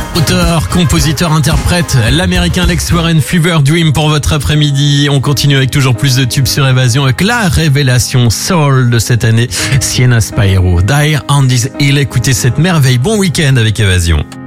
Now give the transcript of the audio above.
Auteur, compositeur, interprète, l'américain Lex Warren, Fever Dream pour votre après-midi. On continue avec toujours plus de tubes sur Évasion avec la révélation soul de cette année, Sienna Spyro. Die on this hill, écoutez cette merveille. Bon week-end avec Évasion.